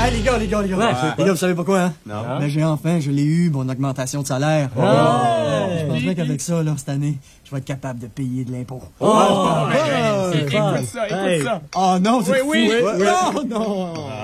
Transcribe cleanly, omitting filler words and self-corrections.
Hey, les gars. Ouais, Les gars, vous savez pas quoi, hein? Non. Ben, je l'ai eu, mon augmentation de salaire. Je pense bien qu'avec ça, là, cette année, je vais être capable de payer de l'impôt. C'est Écoute ça. Oh non, c'est Oui, fou. oui. Non!